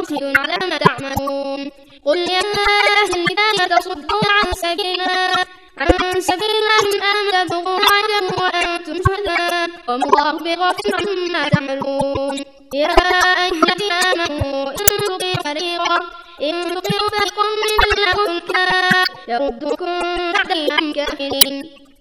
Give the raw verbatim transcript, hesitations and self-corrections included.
شهيد على ما تعملون قل يا أهل الكتاب تصدون عن سبيلنا عن سبيلنا أم تبغون عجبا وأنتم شهداء والله بغفر عما تعملون يا أيها الذين آمنوا إن تطيعوا فريقا إن تطيعوا فريقا من الذين أوتوا الكتاب يردوكم بعد الأيام كافرين